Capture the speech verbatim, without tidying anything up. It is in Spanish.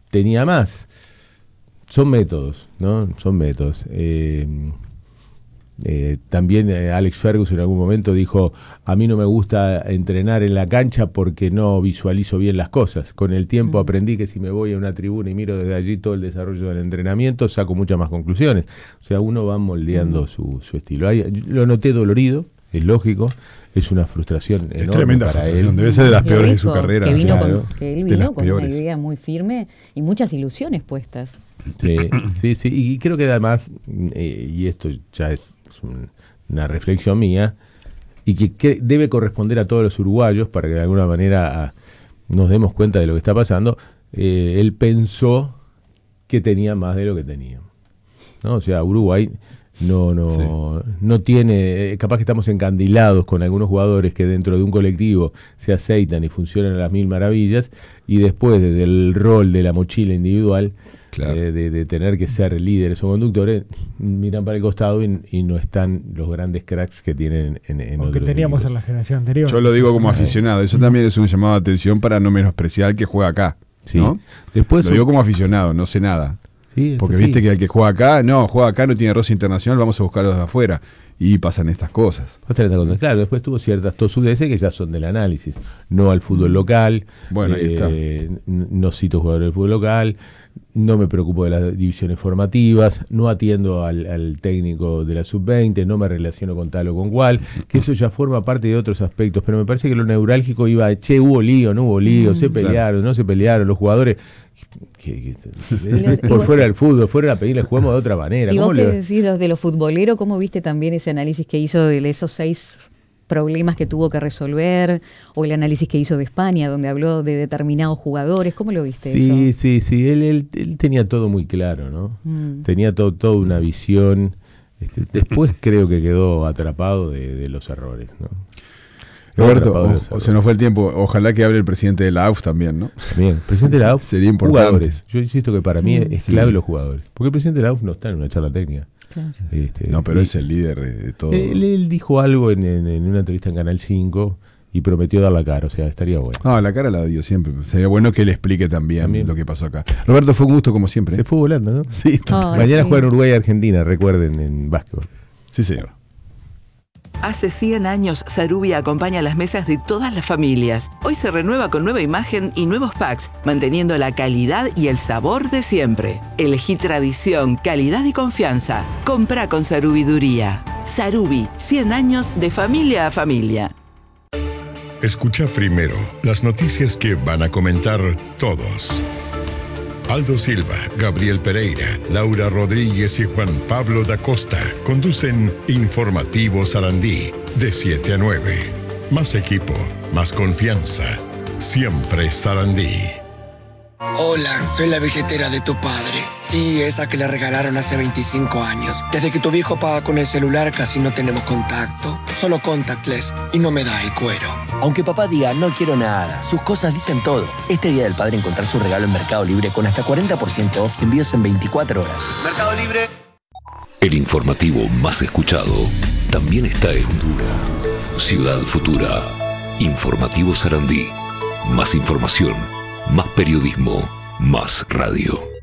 tenía más. Son métodos, ¿no? Son métodos. Eh, eh, también eh, Alex Ferguson en algún momento dijo, a mí no me gusta entrenar en la cancha porque no visualizo bien las cosas. Con el tiempo uh-huh. aprendí que si me voy a una tribuna y miro desde allí todo el desarrollo del entrenamiento, saco muchas más conclusiones. O sea, uno va moldeando uh-huh. su, su estilo. Ahí, lo noté dolorido, es lógico, es una frustración enorme. Es tremenda para frustración, él. Debe ser de las peores de su carrera. Que, vino claro. con, que él vino con peores. Una idea muy firme y muchas ilusiones puestas. Sí, sí, sí, y creo que además, eh, y esto ya es, es un, una reflexión mía, y que, que debe corresponder a todos los uruguayos para que de alguna manera a, nos demos cuenta de lo que está pasando, eh, él pensó que tenía más de lo que tenía, ¿no? O sea, Uruguay no, no, sí. no tiene, capaz que estamos encandilados con algunos jugadores que dentro de un colectivo se aceitan y funcionan a las mil maravillas, y después desde el rol de la mochila individual, claro. eh, de, de tener que ser líderes o conductores, miran para el costado y, y no están los grandes cracks que tienen en, en o que teníamos equipos. En la generación anterior. Yo lo digo como aficionado, eso también es un llamado de atención para no menospreciar al que juega acá, sí. ¿no? Después lo digo como aficionado, no sé nada. Sí, porque así. Viste que el que juega acá, no, juega acá, no tiene roce internacional, vamos a buscarlo desde afuera. Y pasan estas cosas. Pasan estas cosas. Claro, después tuvo ciertas tosudeces que ya son del análisis. No al fútbol local. Bueno, ahí eh, está. No cito jugadores del fútbol local. No me preocupo de las divisiones formativas. No atiendo al, al técnico de la sub veinte. No me relaciono con tal o con cual. Que eso ya forma parte de otros aspectos. Pero me parece que lo neurálgico iba a, che, hubo lío, no hubo lío, mm, se pelearon, claro. no se pelearon. Los jugadores... Que, que, que, por fuera del fútbol, fuera a pedirle jugamos de otra manera. ¿Y ¿Cómo vos le... qué decís los de los futboleros? ¿Cómo viste también ese análisis que hizo de esos seis problemas que tuvo que resolver? O el análisis que hizo de España, donde habló de determinados jugadores. ¿Cómo lo viste sí, eso? Sí, sí, sí. Él, él, él tenía todo muy claro, ¿no? Mm. Tenía todo, toda una visión. Este, después creo que quedó atrapado de, de los errores, ¿no? Roberto, o, o se nos fue el tiempo. Ojalá que hable el presidente de la A U F también, ¿no? También, presidente de la A U F. Sería importante. Jugadores. Yo insisto que para mí mm, es clave sí. los jugadores. Porque el presidente de la A U F no está en una charla técnica. Claro. Este, no, pero y, es el líder de, de todo. Él, él dijo algo en, en, en una entrevista en Canal cinco y prometió dar la cara. O sea, estaría bueno. Ah, la cara la dio siempre. Sería bueno que él explique también, también lo que pasó acá. Roberto, fue un gusto como siempre. Se fue volando, ¿no? Sí. Oh, Mañana sí. juegan Uruguay y Argentina, recuerden, en básquetbol. Sí, señor. Hace cien años, Sarubia acompaña las mesas de todas las familias. Hoy se renueva con nueva imagen y nuevos packs, manteniendo la calidad y el sabor de siempre. Elegí tradición, calidad y confianza. Comprá con Sarubiduría. Sarubi, cien años de familia a familia. Escucha primero las noticias que van a comentar todos. Aldo Silva, Gabriel Pereira, Laura Rodríguez y Juan Pablo da Costa conducen Informativo Sarandí de siete a nueve. Más equipo, más confianza. Siempre Sarandí. Hola, soy la billetera de tu padre. Sí, esa que le regalaron hace veinticinco años. Desde que tu viejo paga con el celular casi no tenemos contacto. Solo contactless y no me da el cuero. Aunque papá diga no quiero nada, sus cosas dicen todo. Este Día del Padre encontrar su regalo en Mercado Libre con hasta cuarenta por ciento off, envíos en veinticuatro horas. Mercado Libre. El informativo más escuchado también está en Futura. Ciudad Futura. Informativo Sarandí. Más información, más periodismo, más radio.